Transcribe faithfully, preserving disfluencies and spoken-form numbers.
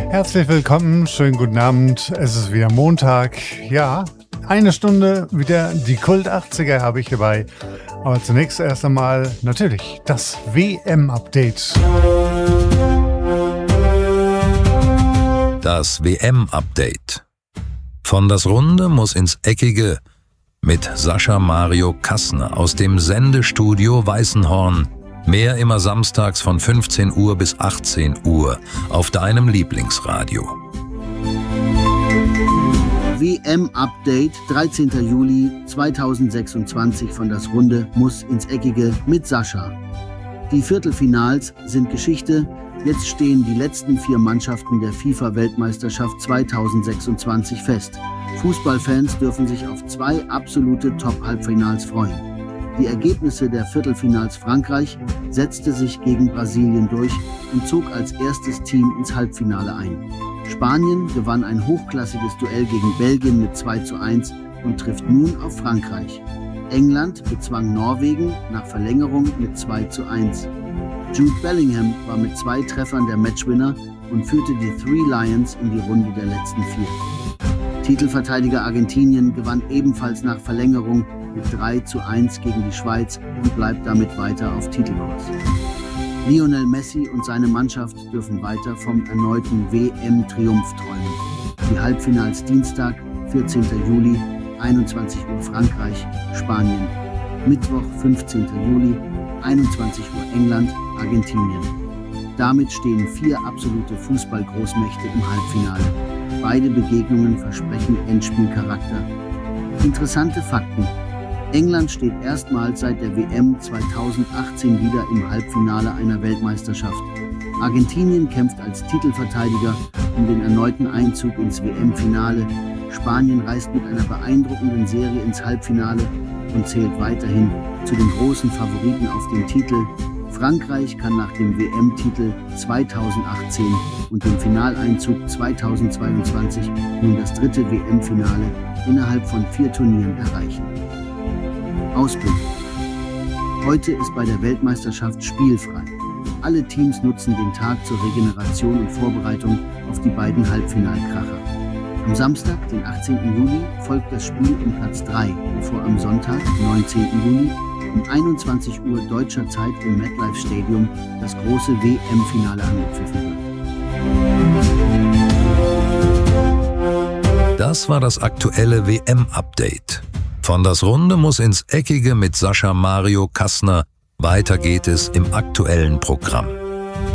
Herzlich willkommen, schönen guten Abend. Es ist wieder Montag. Ja, eine Stunde wieder die Kult achtziger habe ich dabei. Aber zunächst erst einmal natürlich das W M-Update. Das W M-Update. Von das Runde muss ins Eckige mit Sascha Mario Kassner aus dem Sendestudio Weißenhorn. Mehr immer samstags von fünfzehn Uhr bis achtzehn Uhr auf deinem Lieblingsradio. W M-Update, dreizehnter Juli zweitausendsechsundzwanzig von das Runde muss ins Eckige mit Sascha. Die Viertelfinals sind Geschichte. Jetzt stehen die letzten vier Mannschaften der FIFA-Weltmeisterschaft zweitausendsechsundzwanzig fest. Fußballfans dürfen sich auf zwei absolute Top-Halbfinals freuen. Die Ergebnisse der Viertelfinals: Frankreich setzte sich gegen Brasilien durch und zog als erstes Team ins Halbfinale ein. Spanien gewann ein hochklassiges Duell gegen Belgien mit zwei zu eins und trifft nun auf Frankreich. England bezwang Norwegen nach Verlängerung mit zwei zu eins. Jude Bellingham war mit zwei Treffern der Matchwinner und führte die Three Lions in die Runde der letzten vier. Titelverteidiger Argentinien gewann ebenfalls nach Verlängerung mit drei zu eins gegen die Schweiz und bleibt damit weiter auf Titelkurs. Lionel Messi und seine Mannschaft dürfen weiter vom erneuten W M-Triumph träumen. Die Halbfinals Dienstag, vierzehnter Juli, einundzwanzig Uhr Frankreich, Spanien. Mittwoch, fünfzehnter Juli, einundzwanzig Uhr England, Argentinien. Damit stehen vier absolute Fußball-Großmächte im Halbfinale. Beide Begegnungen versprechen Endspielcharakter. Interessante Fakten: England steht erstmals seit der W M zweitausendachtzehn wieder im Halbfinale einer Weltmeisterschaft. Argentinien kämpft als Titelverteidiger um den erneuten Einzug ins W M-Finale. Spanien reist mit einer beeindruckenden Serie ins Halbfinale und zählt weiterhin zu den großen Favoriten auf den Titel. Frankreich kann nach dem W M-Titel zweitausendachtzehn und dem Finaleinzug zweitausendzweiundzwanzig nun das dritte W M-Finale innerhalb von vier Turnieren erreichen. Ausblick. Heute ist bei der Weltmeisterschaft spielfrei. Alle Teams nutzen den Tag zur Regeneration und Vorbereitung auf die beiden Halbfinalkracher. Am Samstag, den achtzehnten Juli, folgt das Spiel um Platz drei, bevor am Sonntag, neunzehnten Juli, um einundzwanzig Uhr deutscher Zeit im MetLife Stadium das große W M-Finale angepfiffen wird. Das war das aktuelle W M-Update. Von das Runde muss ins Eckige mit Sascha Mario Kassner. Weiter geht es im aktuellen Programm.